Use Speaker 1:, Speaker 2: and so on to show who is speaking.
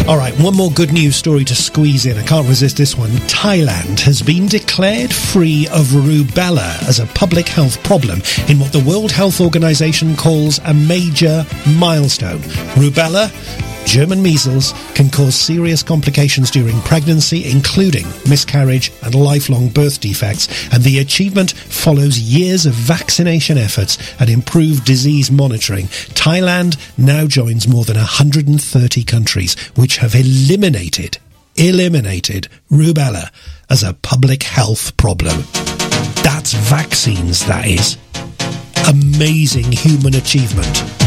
Speaker 1: All right, one more good news story to squeeze in. I can't resist this one. Thailand has been declared free of rubella as a public health problem in what the World Health Organization calls a major milestone. Rubella, German measles, can cause serious complications during pregnancy, including miscarriage and lifelong birth defects, and the achievement follows years of vaccination efforts and improved disease monitoring. Thailand now joins more than 130 countries which have eliminated rubella as a public health problem. That's vaccines, that is. Amazing human achievement.